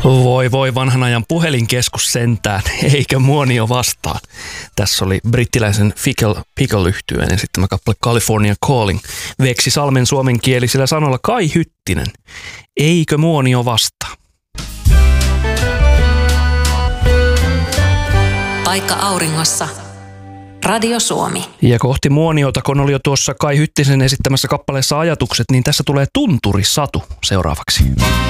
Voi voi, vanhan ajan puhelinkeskus sentään, eikä muonio vastaa. Tässä oli brittiläisen Pickle-yhtyeen esittämä kappale California Calling. Veksi Salmen suomenkielisillä sanoilla Kai Hyttinen. Eikö muonio vastaa? Paikka auringossa. Radio Suomi. Ja kohti muoniota, kun oli jo tuossa Kai Hyttisen esittämässä kappaleessa ajatukset, niin tässä tulee Tunturi Satu seuraavaksi.